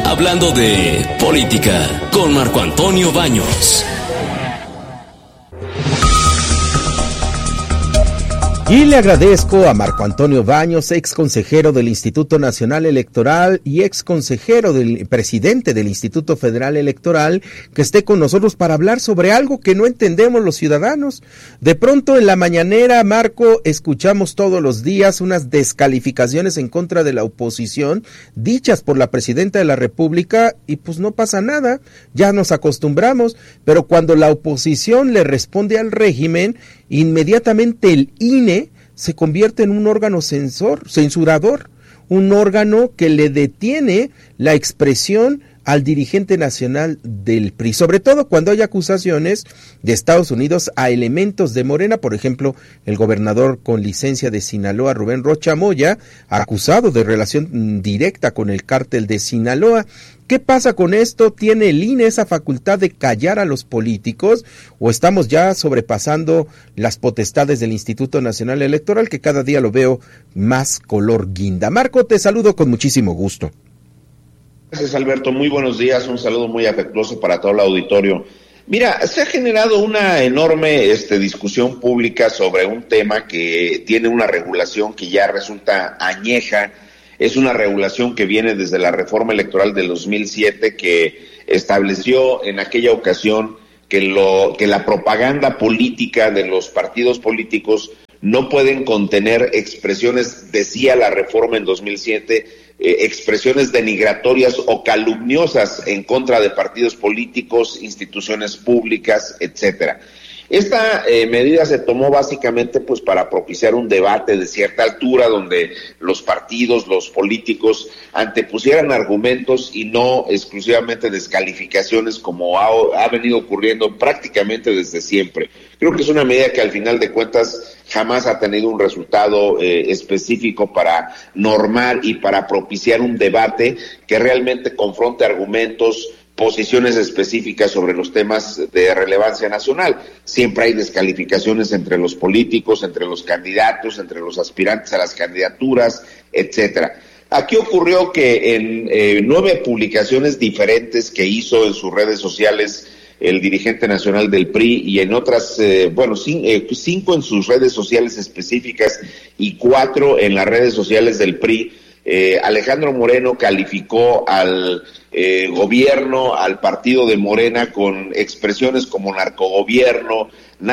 hablando de política con Marco Antonio Baños. Y le agradezco a Marco Antonio Baños, ex consejero del Instituto Nacional Electoral y ex consejero del presidente del Instituto Federal Electoral, que esté con nosotros para hablar sobre algo que no entendemos los ciudadanos. De pronto en la mañanera, Marco, escuchamos todos los días unas descalificaciones en contra de la oposición, dichas por la presidenta de la República, y pues no pasa nada, ya nos acostumbramos, pero cuando la oposición le responde al régimen, inmediatamente el INE se convierte en un órgano censurador, un órgano que le detiene la expresión al dirigente nacional del PRI, sobre todo cuando hay acusaciones de Estados Unidos a elementos de Morena, por ejemplo, el gobernador con licencia de Sinaloa, Rubén Rocha Moya, acusado de relación directa con el cártel de Sinaloa. ¿Qué pasa con esto? ¿Tiene el INE esa facultad de callar a los políticos o estamos ya sobrepasando las potestades del Instituto Nacional Electoral, que cada día lo veo más color guinda? Marco, te saludo con muchísimo gusto. Gracias, Alberto. Muy buenos días. Un saludo muy afectuoso para todo el auditorio. Mira, se ha generado una enorme discusión pública sobre un tema que tiene una regulación que ya resulta añeja. Es una regulación que viene desde la reforma electoral del 2007, que estableció en aquella ocasión que la propaganda política de los partidos políticos no pueden contener expresiones, decía la reforma en 2007, expresiones denigratorias o calumniosas en contra de partidos políticos, instituciones públicas, etcétera. Esta medida se tomó básicamente pues para propiciar un debate de cierta altura donde los partidos, los políticos antepusieran argumentos y no exclusivamente descalificaciones como ha venido ocurriendo prácticamente desde siempre. Creo que es una medida que al final de cuentas jamás ha tenido un resultado específico para normar y para propiciar un debate que realmente confronte argumentos, posiciones específicas sobre los temas de relevancia nacional. Siempre hay descalificaciones entre los políticos, entre los candidatos, entre los aspirantes a las candidaturas, etcétera. Aquí ocurrió que en 9 publicaciones diferentes que hizo en sus redes sociales el dirigente nacional del PRI y en otras, 5 en sus redes sociales específicas y 4 en las redes sociales del PRI, Alejandro Moreno calificó al gobierno, al partido de Morena con expresiones como narcogobierno,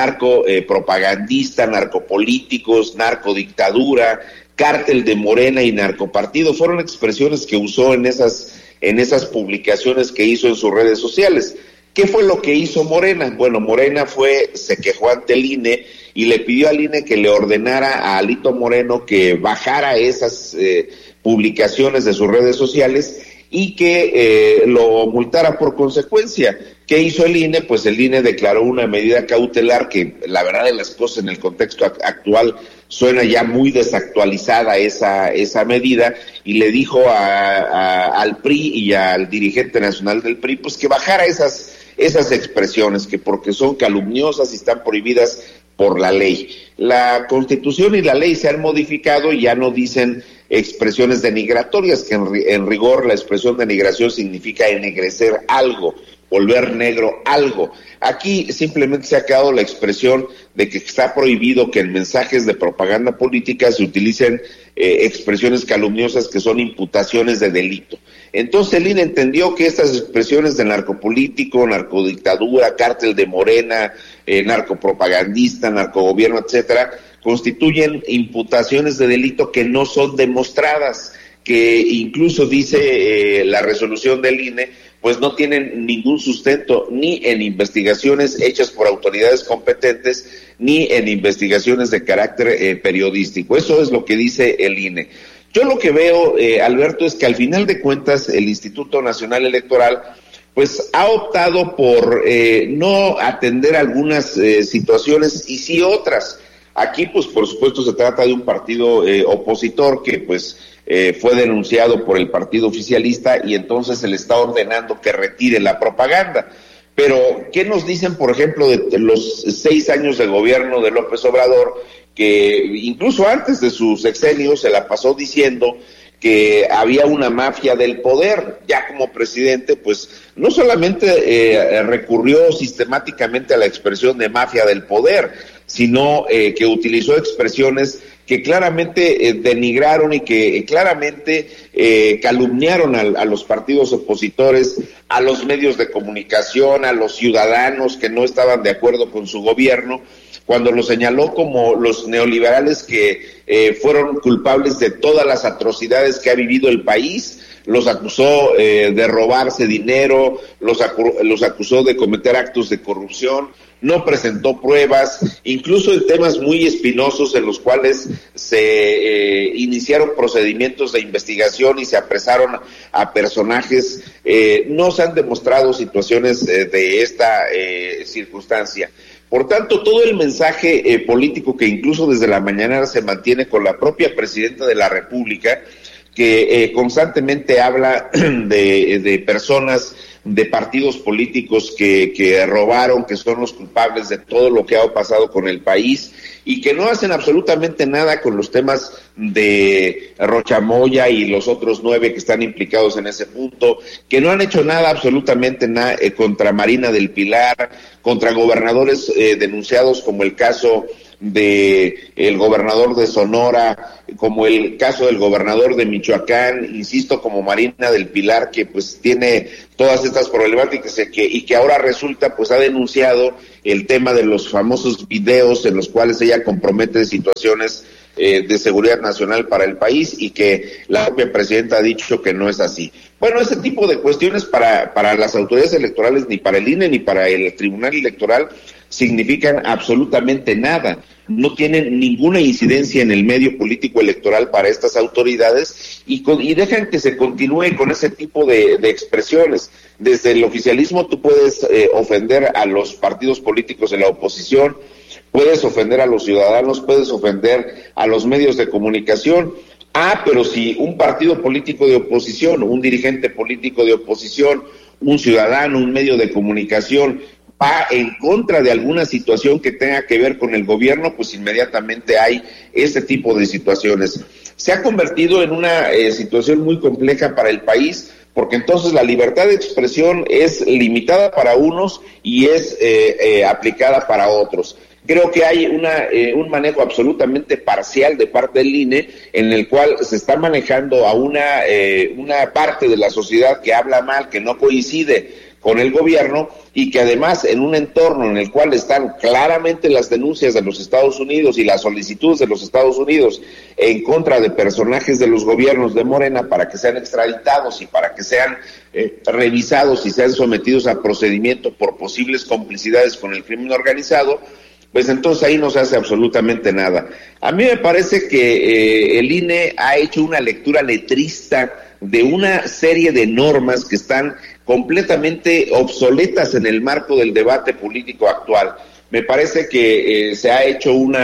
narcopropagandista, narcopolíticos, narcodictadura, cártel de Morena y narcopartido. Fueron expresiones que usó en esas publicaciones que hizo en sus redes sociales. ¿Qué fue lo que hizo Morena? Bueno, Morena se quejó ante el INE y le pidió al INE que le ordenara a Alito Moreno que bajara esas publicaciones de sus redes sociales y que lo multara por consecuencia. ¿Qué hizo el INE? Pues el INE declaró una medida cautelar que la verdad de las cosas en el contexto actual suena ya muy desactualizada esa medida, y le dijo al PRI y al dirigente nacional del PRI pues que bajara esas expresiones, que porque son calumniosas y están prohibidas por la ley. La Constitución y la ley se han modificado y ya no dicen expresiones denigratorias, que en rigor la expresión denigración significa ennegrecer algo, volver negro algo. Aquí simplemente se ha quedado la expresión de que está prohibido que en mensajes de propaganda política se utilicen expresiones calumniosas que son imputaciones de delito. Entonces el INE entendió que estas expresiones de narcopolítico, narcodictadura, cártel de Morena, narcopropagandista, narcogobierno, etcétera, constituyen imputaciones de delito que no son demostradas, que incluso dice la resolución del INE, pues no tienen ningún sustento ni en investigaciones hechas por autoridades competentes, ni en investigaciones de carácter periodístico. Eso es lo que dice el INE. Yo lo que veo, Alberto, es que al final de cuentas el Instituto Nacional Electoral pues ha optado por no atender algunas situaciones y sí otras. Aquí pues por supuesto se trata de un partido opositor que pues fue denunciado por el partido oficialista y entonces se le está ordenando que retire la propaganda. Pero, ¿qué nos dicen, por ejemplo, de los 6 años de gobierno de López Obrador, que incluso antes de su sexenio se la pasó diciendo que había una mafia del poder. Ya como presidente, pues no solamente recurrió sistemáticamente a la expresión de mafia del poder, sino que utilizó expresiones que claramente denigraron y que claramente calumniaron a los partidos opositores, a los medios de comunicación, a los ciudadanos que no estaban de acuerdo con su gobierno, cuando los señaló como los neoliberales que fueron culpables de todas las atrocidades que ha vivido el país. Los acusó de robarse dinero, los acusó de cometer actos de corrupción, no presentó pruebas, incluso en temas muy espinosos en los cuales se iniciaron procedimientos de investigación y se apresaron a personajes, no se han demostrado situaciones de esta circunstancia. Por tanto, todo el mensaje político que incluso desde la mañana se mantiene con la propia presidenta de la República, que constantemente habla de personas, de partidos políticos que robaron, que son los culpables de todo lo que ha pasado con el país y que no hacen absolutamente nada con los temas de Rochamoya y los otros 9 que están implicados en ese punto, que no han hecho nada, absolutamente nada, contra Marina del Pilar, contra gobernadores denunciados como el caso de el gobernador de Sonora, como el caso del gobernador de Michoacán, insisto, como Marina del Pilar, que pues tiene todas estas problemáticas y que ahora resulta, pues ha denunciado el tema de los famosos videos en los cuales ella compromete situaciones de seguridad nacional para el país y que la propia presidenta ha dicho que no es así. Bueno, ese tipo de cuestiones para las autoridades electorales, ni para el INE ni para el Tribunal Electoral, significan absolutamente nada. No tienen ninguna incidencia en el medio político electoral para estas autoridades y dejan que se continúe con ese tipo de expresiones. Desde el oficialismo tú puedes ofender a los partidos políticos de la oposición, puedes ofender a los ciudadanos, puedes ofender a los medios de comunicación. Pero si un partido político de oposición, un dirigente político de oposición, un ciudadano, un medio de comunicación va en contra de alguna situación que tenga que ver con el gobierno, pues inmediatamente hay ese tipo de situaciones. Se ha convertido en una situación muy compleja para el país, porque entonces la libertad de expresión es limitada para unos y es aplicada para otros. Creo que hay un manejo absolutamente parcial de parte del INE, en el cual se está manejando a una parte de la sociedad que habla mal, que no coincide con el gobierno, y que además en un entorno en el cual están claramente las denuncias de los Estados Unidos y las solicitudes de los Estados Unidos en contra de personajes de los gobiernos de Morena para que sean extraditados y para que sean revisados y sean sometidos a procedimiento por posibles complicidades con el crimen organizado, pues entonces ahí no se hace absolutamente nada. A mí me parece que el INE ha hecho una lectura letrista de una serie de normas que están completamente obsoletas en el marco del debate político actual. Me parece que se ha hecho un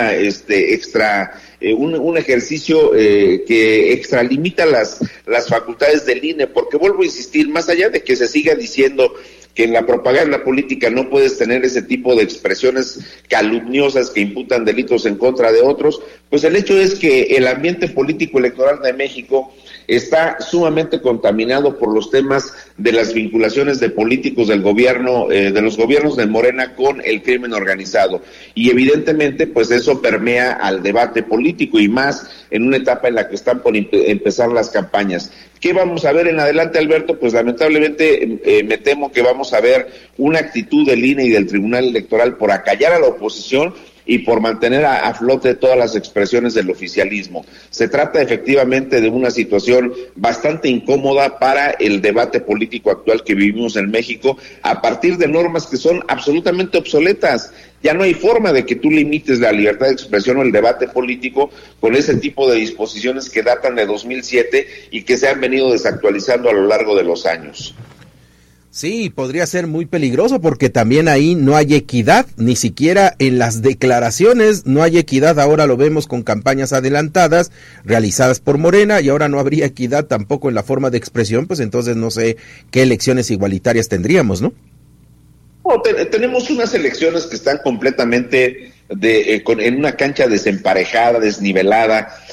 ejercicio que extralimita las facultades del INE, porque vuelvo a insistir, más allá de que se siga diciendo que en la propaganda política no puedes tener ese tipo de expresiones calumniosas que imputan delitos en contra de otros, pues el hecho es que el ambiente político electoral de México está sumamente contaminado por los temas de las vinculaciones de políticos del gobierno, de los gobiernos de Morena con el crimen organizado. Y evidentemente, pues eso permea al debate político y más en una etapa en la que están por empezar las campañas. ¿Qué vamos a ver en adelante, Alberto? Pues lamentablemente me temo que vamos a ver una actitud del INE y del Tribunal Electoral por acallar a la oposición y por mantener a flote todas las expresiones del oficialismo. Se trata efectivamente de una situación bastante incómoda para el debate político actual que vivimos en México, a partir de normas que son absolutamente obsoletas. Ya no hay forma de que tú limites la libertad de expresión o el debate político con ese tipo de disposiciones que datan de 2007 y que se han venido desactualizando a lo largo de los años. Sí, podría ser muy peligroso porque también ahí no hay equidad, ni siquiera en las declaraciones no hay equidad. Ahora lo vemos con campañas adelantadas realizadas por Morena y ahora no habría equidad tampoco en la forma de expresión, pues entonces no sé qué elecciones igualitarias tendríamos, ¿no? Tenemos unas elecciones que están completamente en una cancha desemparejada, desnivelada.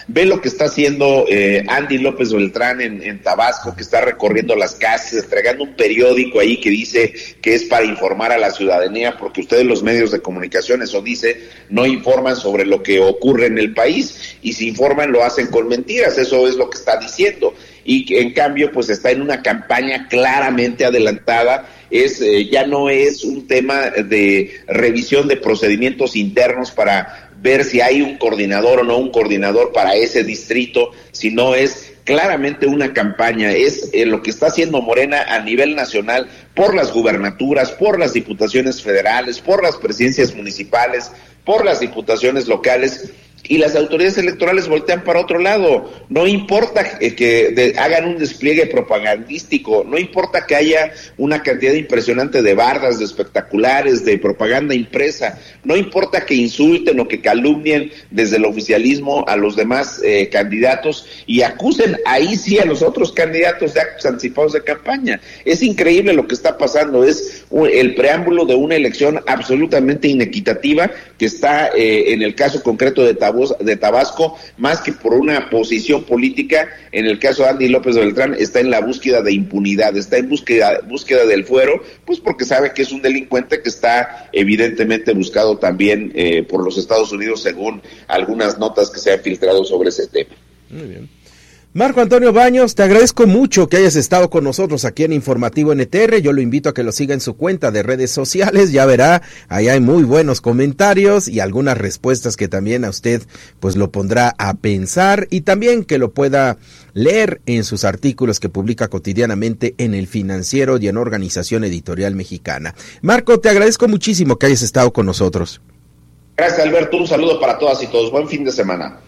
ve lo que está haciendo Andy López Beltrán en Tabasco, que está recorriendo las casas, entregando un periódico ahí que dice que es para informar a la ciudadanía, porque ustedes los medios de comunicación, eso dice, no informan sobre lo que ocurre en el país, y si informan lo hacen con mentiras, eso es lo que está diciendo, y que en cambio pues está en una campaña claramente adelantada. Ya no es un tema de revisión de procedimientos internos para ver si hay un coordinador o no un coordinador para ese distrito, sino es claramente una campaña, es lo que está haciendo Morena a nivel nacional por las gubernaturas, por las diputaciones federales, por las presidencias municipales, por las diputaciones locales, y las autoridades electorales voltean para otro lado. No importa que hagan un despliegue propagandístico, no importa que haya una cantidad impresionante de bardas, de espectaculares, de propaganda impresa, no importa que insulten o que calumnien desde el oficialismo a los demás candidatos y acusen ahí sí a los otros candidatos de actos anticipados de campaña. Es increíble lo que está pasando, es el preámbulo de una elección absolutamente inequitativa que está en el caso concreto de Tabasco, más que por una posición política. En el caso de Andy López Beltrán está en la búsqueda de impunidad, está en búsqueda del fuero, pues porque sabe que es un delincuente que está evidentemente buscado también por los Estados Unidos, según algunas notas que se han filtrado sobre ese tema. Muy bien. Marco Antonio Baños, te agradezco mucho que hayas estado con nosotros aquí en Informativo NTR. Yo lo invito a que lo siga en su cuenta de redes sociales, ya verá, ahí hay muy buenos comentarios y algunas respuestas que también a usted pues lo pondrá a pensar, y también que lo pueda leer en sus artículos que publica cotidianamente en El Financiero y en Organización Editorial Mexicana. Marco, te agradezco muchísimo que hayas estado con nosotros. Gracias, Alberto, un saludo para todas y todos, buen fin de semana.